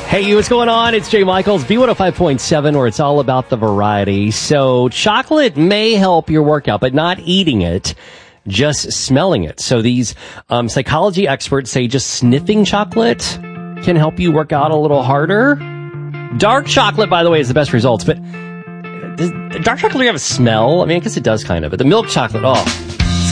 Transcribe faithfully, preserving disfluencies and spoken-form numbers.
Hey, you, what's going on? It's Jay Michaels, B one oh five point seven, where it's all about the variety. So chocolate may help your workout, but not eating it, just smelling it. So these um, psychology experts say just sniffing chocolate can help you work out a little harder. Dark chocolate, by the way, is the best results, but does dark chocolate have a smell? I mean, I guess it does kind of, but the milk chocolate, oh.